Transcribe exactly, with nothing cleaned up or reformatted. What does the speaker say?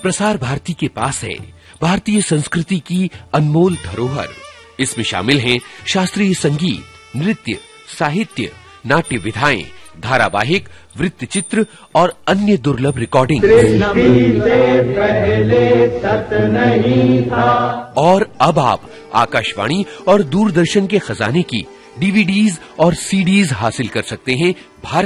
प्रसार भारती के पास है भारतीय संस्कृति की अनमोल धरोहर। इसमें शामिल हैं शास्त्रीय संगीत, नृत्य, साहित्य, नाट्य विधाएं, धारावाहिक, वृत्तचित्र और अन्य दुर्लभ रिकॉर्डिंग। और अब आप आकाशवाणी और दूरदर्शन के खजाने की डीवीडीज और सीडीज हासिल कर सकते हैं भारत